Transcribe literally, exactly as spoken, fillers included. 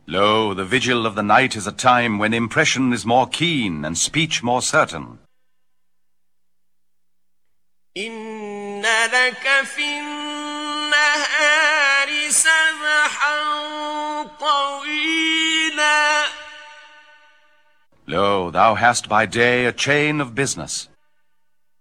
Lo, the vigil of the night is a time when impression is more keen and speech more certain. إن لك في النهار سبحا طويلا. Lo, thou hast by day a chain of business.